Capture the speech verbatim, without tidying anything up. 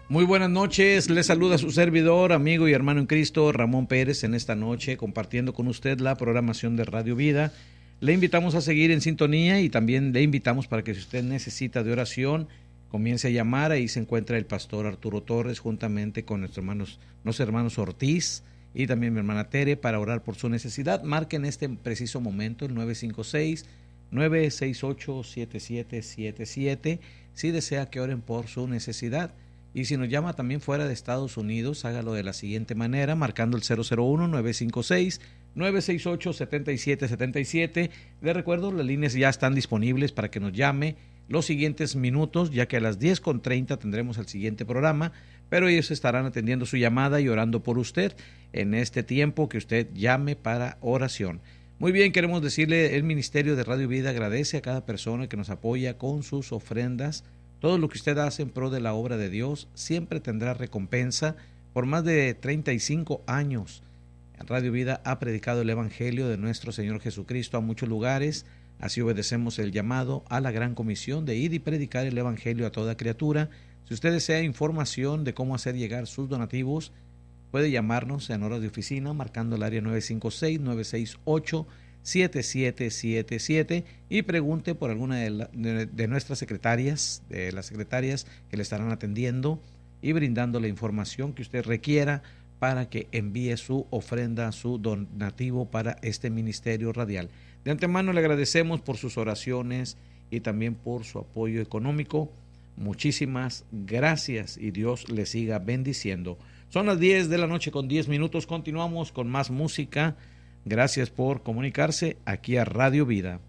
Muy buenas noches, les saluda su servidor, amigo y hermano en Cristo, Ramón Pérez, en esta noche compartiendo con usted la programación de Radio Vida. Le invitamos a seguir en sintonía y también le invitamos para que si usted necesita de oración, comience a llamar. Ahí se encuentra el pastor Arturo Torres juntamente con nuestros hermanos, los hermanos Ortiz y también mi hermana Tere para orar por su necesidad. Marque en este preciso momento el nueve cinco seis, nueve seis ocho, siete siete siete siete si desea que oren por su necesidad. Y si nos llama también fuera de Estados Unidos, hágalo de la siguiente manera, marcando el cero cero uno, nueve cinco seis, nueve seis ocho, siete siete siete siete. Les recuerdo, las líneas ya están disponibles para que nos llame los siguientes minutos, ya que a las diez con treinta tendremos el siguiente programa, pero ellos estarán atendiendo su llamada y orando por usted en este tiempo que usted llame para oración. Muy bien, queremos decirle, el Ministerio de Radio Vida agradece a cada persona que nos apoya con sus ofrendas. Todo lo que usted hace en pro de la obra de Dios siempre tendrá recompensa. Por más de treinta y cinco años, Radio Vida ha predicado el Evangelio de nuestro Señor Jesucristo a muchos lugares. Así obedecemos el llamado a la gran comisión de ir y predicar el Evangelio a toda criatura. Si usted desea información de cómo hacer llegar sus donativos, puede llamarnos en horas de oficina marcando el área nueve cinco seis, nueve seis ocho, siete siete siete siete y pregunte por alguna de, la, de, de nuestras secretarias, de las secretarias que le estarán atendiendo y brindando la información que usted requiera para que envíe su ofrenda, su donativo para este ministerio radial. De antemano le agradecemos por sus oraciones y también por su apoyo económico. Muchísimas gracias y Dios le siga bendiciendo. Son las diez de la noche con diez minutos. Continuamos con más música. Gracias por comunicarse aquí a Radio Vida.